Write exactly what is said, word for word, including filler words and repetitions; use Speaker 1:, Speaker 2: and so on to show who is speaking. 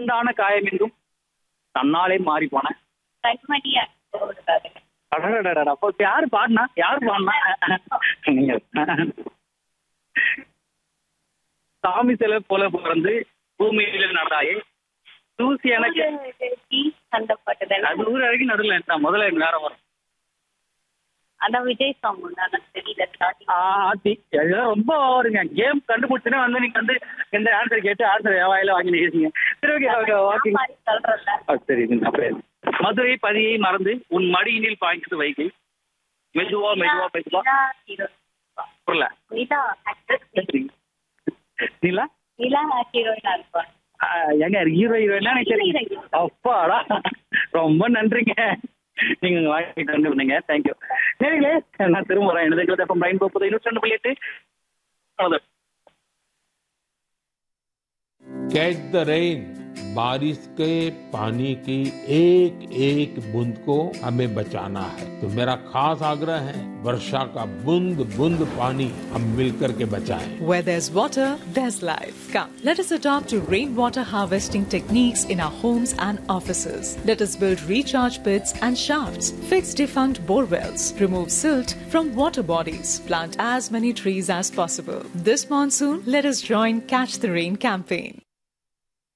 Speaker 1: உண்டான காயம் என்றும் தன்னாலே மாறி போன
Speaker 2: கண்மணியா ஓடுறாரு.
Speaker 1: அடடடடடா. அப்போ யாரு பாடினா யாரு பாடினா நீங்க சாமி சிலை போல பிறந்து பூமியில நடந்தாயே தூசி எனக்கு
Speaker 2: அந்த பாட்டுதான்.
Speaker 1: அது ஊர் வரைக்கும் நடுவில் நான் முதல்ல எனக்கு நேரம் வரும்.
Speaker 2: அதான் விஜய் சாங் ஒன்று தெரியல.
Speaker 1: ஆ, ஆத்தி எல்லாம் ரொம்ப வருங்க. கேம் கண்டுபிடிச்சுன்னா வந்து நீங்க வந்து எந்த ஆன்சர் கேட்டு ஆன்சர் வாயில வாங்கி நினைச்சீங்க. சரி, ஓகே வாக்கிங்.
Speaker 2: சொல்றேன்ல.
Speaker 1: சரி, அப்படியே மதுரை பதியை மறந்து உன் மடியினில் பாய்ந்தது வைகை மெதுவா மெதுவா மெதுவா புரியல.
Speaker 2: நிலா actress.
Speaker 1: நீலா
Speaker 2: நிலா ஹீரோயினா இருப்பாங்க.
Speaker 1: எங்க ஹீரோ ஹீரோயினா எனக்கு தெரியும். அப்பாடா, ரொம்ப நன்றிங்க. நீங்க வாங்கிட்டு வந்து பண்ணீங்க. தேங்க்யூ. சரிங்களே, நான் திரும்ப வரேன். எனது லைன் போகுது இருபத்தி ரெண்டு புள்ளி எட்டு.
Speaker 3: कैच द रेन, बारिश के पानी की एक एक बूंद को हमें बचाना है। तो मेरा खास आग्रह है, वर्षा का बूंद बूंद पानी हम मिलकर के बचाएं।
Speaker 4: Where there's water, there's life. Come, let us adopt to rainwater harvesting techniques in our homes and offices. Let us build recharge pits and shafts, fix defunct bore wells, remove silt from water bodies, plant as many trees as possible. This monsoon, let us join Catch the Rain campaign.